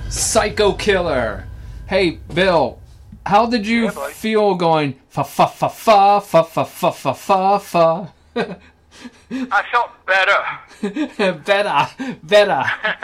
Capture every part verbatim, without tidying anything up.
Psycho Killer. Hey, Bill, how did you Yeah, feel going fa fa fa fa fa fa fa fa fa fa? I felt better. better, better.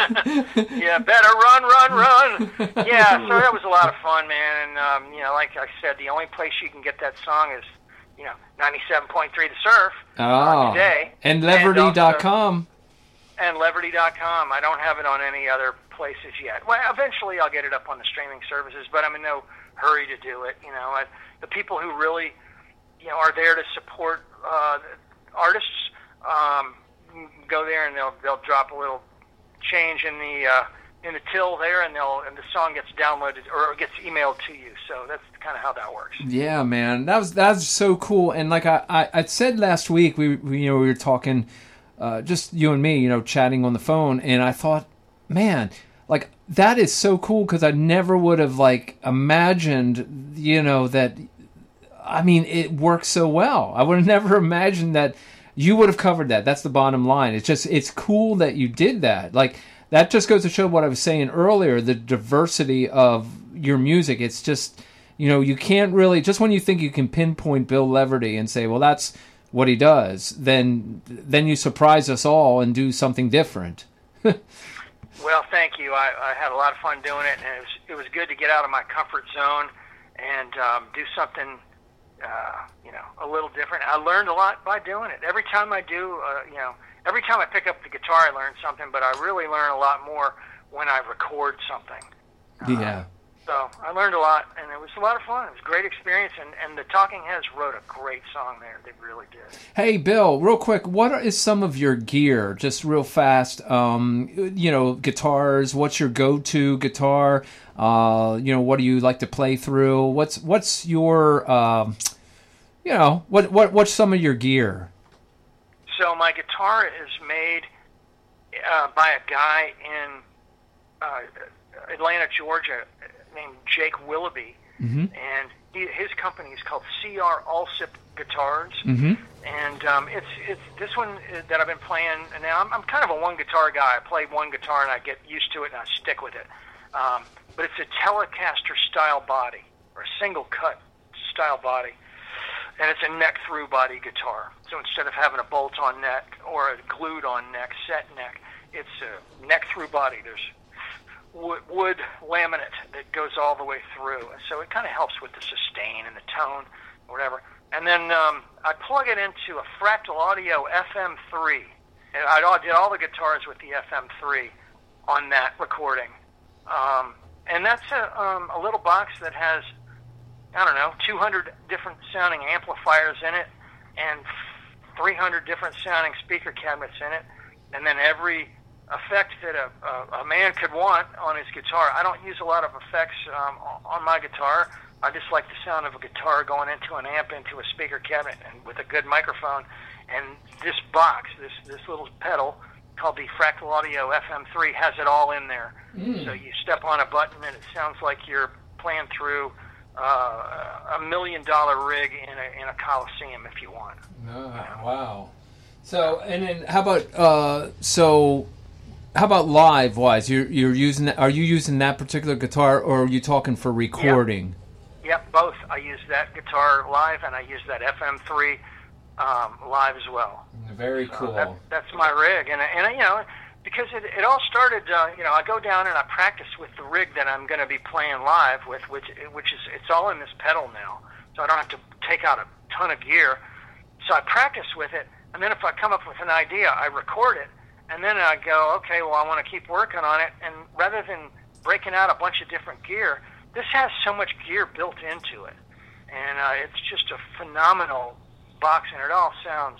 Yeah, better run, run, run. Yeah, so that was a lot of fun, man. And um, you know, like I said, the only place you can get that song is, you know, ninety-seven point three The Surf Oh, uh, today. and Leverty dot com. And Leverty dot com. I don't have it on any other places yet. Well, eventually I'll get it up on the streaming services, but I'm in no hurry to do it. You know, I, the people who really, you know, are there to support uh, artists um, go there and they'll they'll drop a little change in the uh, in the till there, and they'll and the song gets downloaded or gets emailed to you. So that's kind of how that works. Yeah, man, that was that was so cool. And like I, I, I said last week, we, we you know we were talking, uh, just you and me, you know, chatting on the phone, and I thought, man, like that is so cool because I never would have like imagined, you know, that. I mean, it works so well. I would have never imagined that you would have covered that. That's the bottom line. It's just, it's cool that you did that. Like, that just goes to show what I was saying earlier, the diversity of your music. It's just, you know, you can't really, just when you think you can pinpoint Bill Leverty and say, well, that's what he does, then then you surprise us all and do something different. Well, thank you. I, I had a lot of fun doing it, and it was, it was good to get out of my comfort zone and um, do something Uh, you know, a little different. I learned a lot by doing it. Every time I do, uh, you know, every time I pick up the guitar, I learn something, but I really learn a lot more when I record something. Uh, Yeah. So I learned a lot, and it was a lot of fun. It was a great experience, and, and the Talking Heads wrote a great song there. They really did. Hey, Bill, real quick, what is some of your gear, just real fast, um, you know, guitars, what's your go-to guitar, uh, you know, what do you like to play through, what's what's your, um, you know, what what what's some of your gear? So my guitar is made uh, by a guy in uh, Atlanta, Georgia, named Jake Willoughby, Mm-hmm. and he, his company is called C R Allsip Guitars, Mm-hmm. and um, it's it's this one that I've been playing. And now I'm, I'm kind of a one guitar guy. I play one guitar and I get used to it and I stick with it. Um, but it's a Telecaster style body or a single cut style body, and it's a neck through body guitar. So instead of having a bolt on neck or a glued on neck, set neck, it's a neck through body. There's wood, wood laminate that goes all the way through, and so it kind of helps with the sustain and the tone, or whatever. And then um, I plug it into a Fractal Audio F M three, and I did all the guitars with the F M three on that recording. Um, and that's a, um, a little box that has, I don't know, two hundred different sounding amplifiers in it, and three hundred different sounding speaker cabinets in it, and then every effect that a, a, a man could want on his guitar. I don't use a lot of effects um, on my guitar. I just like the sound of a guitar going into an amp, into a speaker cabinet, and with a good microphone. And this box, this this little pedal called the Fractal Audio F M three, has it all in there. Mm. So you step on a button, and it sounds like you're playing through uh, a million dollar rig in a in a Coliseum if you want. Oh, you know? Wow. So and then how about uh, so how about live wise? You're you're using that, are you using that particular guitar, or are you talking for recording? Yep, yep, both. I use that guitar live, and I use that F M three um, live as well. Very so cool. That, that's my rig, and and you know, because it it all started. Uh, you know, I go down and I practice with the rig that I'm going to be playing live with, which which is it's all in this pedal now, so I don't have to take out a ton of gear. So I practice with it, and then if I come up with an idea, I record it, and then I go, okay, well, I want to keep working on it, and rather than breaking out a bunch of different gear, this has so much gear built into it, and uh, it's just a phenomenal box, and it all sounds,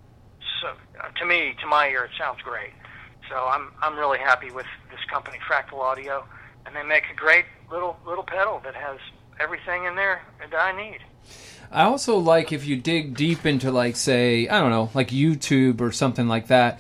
so uh, to me, to my ear, it sounds great. So I'm I'm really happy with this company, Fractal Audio, and they make a great little little pedal that has everything in there that I need. I also like if you dig deep into, like, say, I don't know, like YouTube or something like that.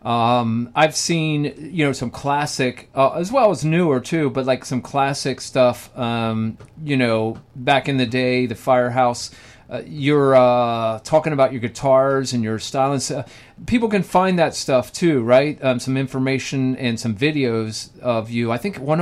Um, I've seen, you know, some classic, uh, as well as newer too, but like some classic stuff, um, you know, back in the day, the Firehouse. Uh, you're uh, talking about your guitars and your style and stuff. People can find that stuff too, right? Um, some information and some videos of you. I think one of